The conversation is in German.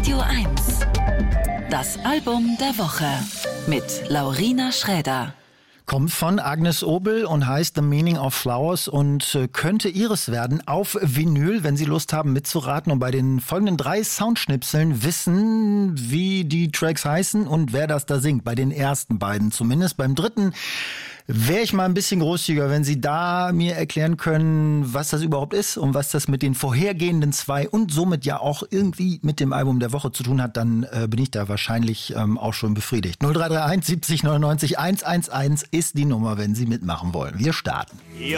Radio 1. Das Album der Woche mit Laurina Schräder. Kommt von Agnes Obel und heißt The Meaning of Flowers und könnte ihres werden auf Vinyl, wenn Sie Lust haben mitzuraten und bei den folgenden 3 Soundschnipseln wissen, wie die Tracks heißen und wer das da singt. Bei den ersten beiden zumindest. Beim dritten wäre ich mal ein bisschen großzügiger, wenn Sie da mir erklären können, was das überhaupt ist und was das mit den vorhergehenden 2 und somit ja auch irgendwie mit dem Album der Woche zu tun hat, dann bin ich da wahrscheinlich auch schon befriedigt. 0331 70 99 111 ist die Nummer, wenn Sie mitmachen wollen. Wir starten.